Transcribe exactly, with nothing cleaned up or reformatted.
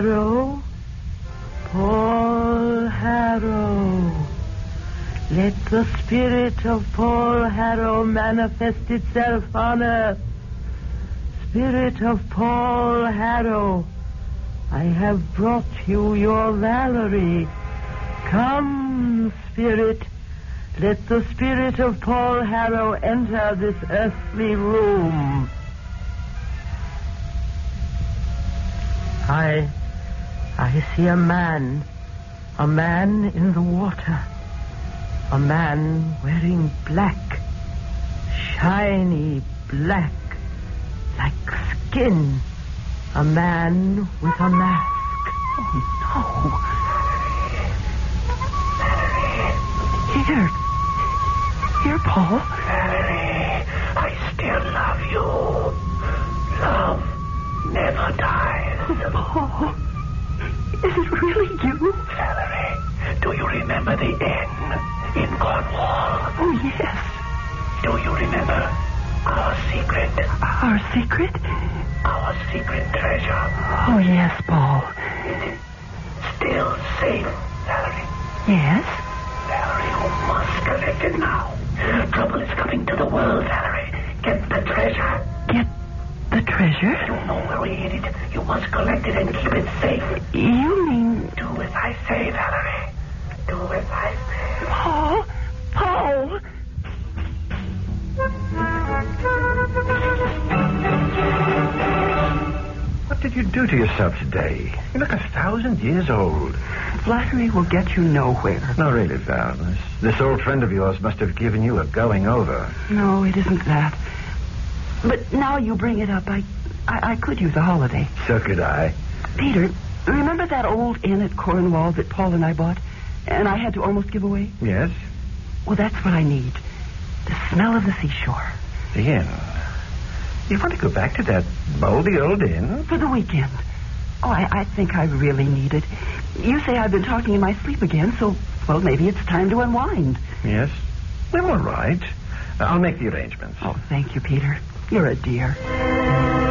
Harrow, Paul Harrow. Let the spirit of Paul Harrow manifest itself on earth. Spirit of Paul Harrow, I have brought you your Valerie. Come, spirit. Let the spirit of Paul Harrow enter this earthly room. I... I see a man. A man in the water. A man wearing black. Shiny black. Like skin. A man with a mask. Oh, no. Here. Here, Paul. Valerie, I still love you. Love never dies. Paul, is it really you? Valerie, do you remember the inn in Cornwall? Oh, yes. Do you remember our secret? Our secret? Our secret treasure. Oh, yes, Paul. Is it still safe, Valerie? Yes? Valerie, you must collect it now. Trouble is coming to the world, Valerie. Get the treasure. Get the treasure? You know where we hid it. You must collect it and keep it safe. You mean... Do as I say, Valerie. Do as I say. Paul? Paul? What did you do to yourself today? You look a thousand years old. Flattery will get you nowhere. No, really, Val. This, this old friend of yours must have given you a going over. No, it isn't that. But now you bring it up, I, I, I could use a holiday. So could I. Peter, remember that old inn at Cornwall that Paul and I bought? And I had to almost give away? Yes? Well, that's what I need. The smell of the seashore. The inn. You want to go back to that moldy old inn? For the weekend. Oh, I, I think I really need it. You say I've been talking in my sleep again, so, well, maybe it's time to unwind. Yes? I'm all right. I'll make the arrangements. Oh, thank you, Peter. You're a dear.